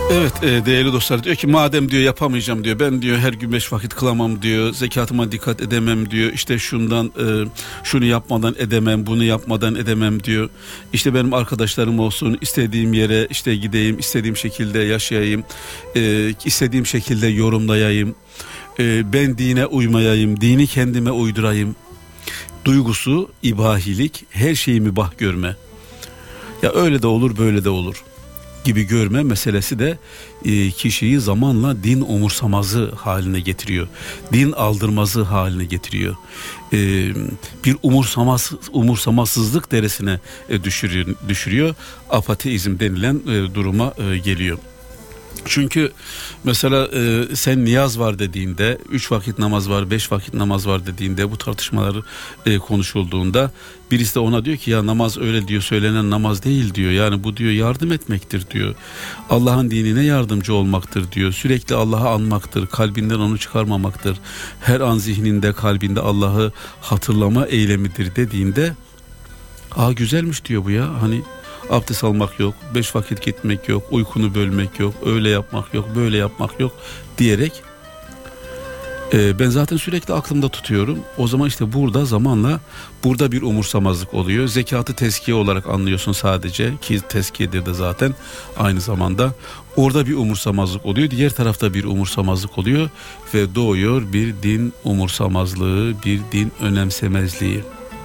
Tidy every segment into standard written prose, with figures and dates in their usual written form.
Evet değerli dostlar, diyor ki madem diyor yapamayacağım diyor, ben diyor her gün 5 vakit kılamam diyor, zekatıma dikkat edemem diyor, işte şundan şunu yapmadan edemem, bunu yapmadan edemem diyor, işte benim arkadaşlarım olsun, istediğim yere işte gideyim, istediğim şekilde yaşayayım, istediğim şekilde yorumlayayım, ben dine uymayayım, dini kendime uydurayım duygusu, ibahilik, her şeyi mübah görme, ya öyle de olur böyle de olur gibi görme meselesi de kişiyi zamanla din umursamazı haline getiriyor. Din aldırmazı haline getiriyor. Bir umursamazsızlık derecesine düşürüyor. Apateizm denilen duruma geliyor. Çünkü mesela sen niyaz var dediğinde, 3 vakit namaz var, 5 vakit namaz var dediğinde, bu tartışmalar konuşulduğunda birisi de ona diyor ki ya namaz öyle diyor, söylenen namaz değil diyor. Yani bu diyor yardım etmektir diyor. Allah'ın dinine yardımcı olmaktır diyor. Sürekli Allah'ı anmaktır, kalbinden onu çıkarmamaktır. Her an zihninde, kalbinde Allah'ı hatırlama eylemidir dediğinde, güzelmiş diyor bu ya, hani abdest almak yok, 5 vakit gitmek yok, uykunu bölmek yok, öyle yapmak yok, böyle yapmak yok diyerek ben zaten sürekli aklımda tutuyorum. O zaman işte burada zamanla burada bir umursamazlık oluyor. Zekatı tezkiye olarak anlıyorsun sadece, ki tezkiyedir de zaten aynı zamanda. Orada bir umursamazlık oluyor, diğer tarafta bir umursamazlık oluyor ve doğuyor bir din umursamazlığı, bir din önemsemezliği.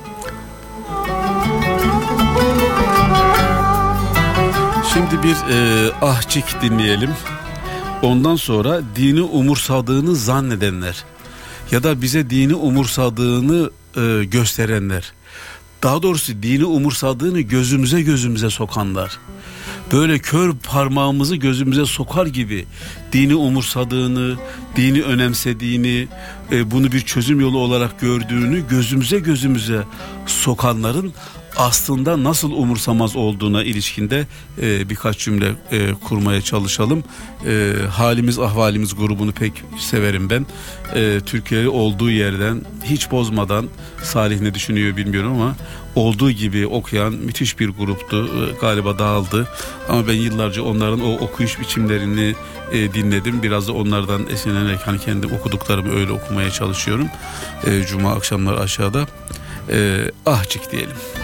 Şimdi bir ahçik dinleyelim. Ondan sonra dini umursadığını zannedenler ya da bize dini umursadığını gösterenler, daha doğrusu dini umursadığını gözümüze sokanlar, böyle kör parmağımızı gözümüze sokar gibi dini umursadığını, dini önemsediğini, bunu bir çözüm yolu olarak gördüğünü gözümüze sokanların aslında nasıl umursamaz olduğuna ilişkinde birkaç cümle kurmaya çalışalım. Halimiz Ahvalimiz grubunu pek severim ben. Türkiye'yi olduğu yerden hiç bozmadan, Salih ne düşünüyor bilmiyorum ama olduğu gibi okuyan müthiş bir gruptu. Galiba dağıldı ama ben yıllarca onların o okuyuş biçimlerini dinledim. Biraz da onlardan esinlenerek hani kendim okuduklarımı öyle okumaya çalışıyorum. Cuma akşamları aşağıda ahçık diyelim.